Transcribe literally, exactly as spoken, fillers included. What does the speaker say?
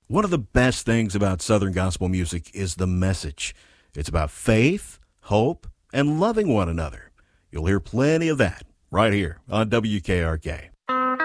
One of the best things about Southern gospel music is the message. It's about faith, hope, and loving one another. You'll hear plenty of that right here on W K R K.